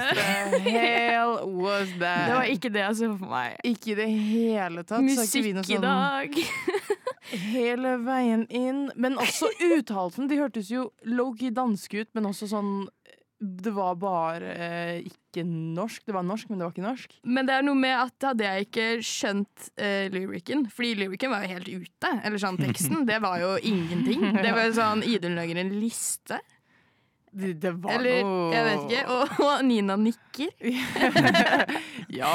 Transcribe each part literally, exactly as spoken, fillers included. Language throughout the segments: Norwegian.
the hell was that? Det var ikke det jeg så for meg. Ikke i det hele tatt. Musikk i sånn, dag. hele veien inn. Men også uttalelsen. De hørtes jo low-key danske ut, men også sånn det var bare eh, ikke norsk. Det var norsk, men det var ikke norsk. Men det er noe med at hadde jeg ikke skjønt uh, lyricen, fordi lyricen var jo helt ute, eller sånn teksten, det var jo ingenting. Det var sånn Idun lager en liste. Det, det var eller, noe jeg vet ikke, og, og Nina nikker. ja!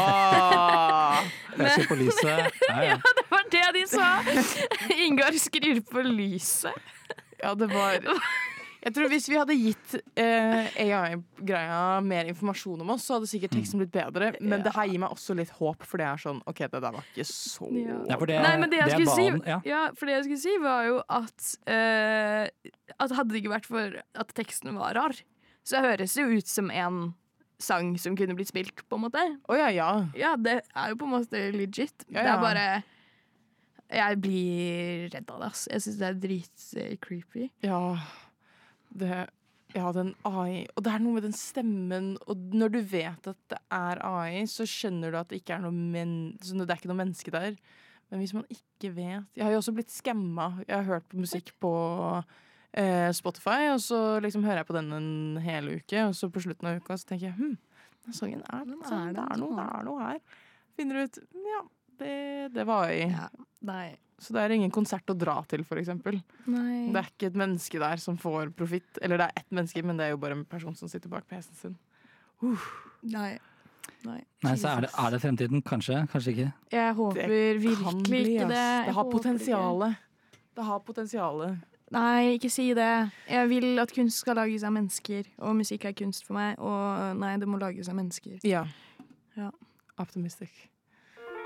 Jeg ser på lyset. Ja, ja. Ja, det var det de sa! Ingar skrur på lyset. Ja, det var Jeg tror hvis vi hadde gitt eh, A I-greia mer informasjon om oss, så hadde sikkert teksten blitt bedre. Men Ja. det her gir meg også litt håp, for det er sånn OK, det der var ikke så Ja. Ja, for det, Nei, men det jeg det er skulle si, banen, ja. ja, for det jeg skulle si var jo at, eh, at hadde det ikke vært for at teksten var rar, så høres det jo ut som en sang som kunne blitt spilt, på en måte. Å ja, ja. Ja, det er jo på en måte legit. Ja, Det ja. er bare Jeg blir redd av det, ass. Jeg syns det er dritcreepy. Ja, det Ja, den A I Og det er noe med den stemmen, og når du vet at det er A I, så skjønner du at det ikke er noe men så det er ikke noe menneske der. Men hvis man ikke vet Jeg har jo også blitt skamma. Jeg har hørt på musikk på eh, Spotify, og så liksom hører jeg på den en hel uke, og så på slutten av uka så tenker jeg hm, den sangen er, Den sånn, er det, er den noe, det sånn. er noe her. Finner ut Ja, det, det var A I. Ja, nei. Så det er ingen konsert å dra til, for eksempel. nei. Det er ikke et menneske der som får profitt. Eller det er ett menneske, men det er jo bare en person som sitter bak P C-en sin. Uh, Nei. Nei. Nei, så er det, er det fremtiden? Kanskje, kanskje ikke. Jeg håper virkelig ikke ass. det. Jeg Det har håper potensiale. Det har potensiale. ikke. Nei, ikke si det. Jeg vil at kunst skal lages av mennesker, og musikk er kunst for meg. Og nei, det må lages av mennesker. Ja. Ja. Optimistic.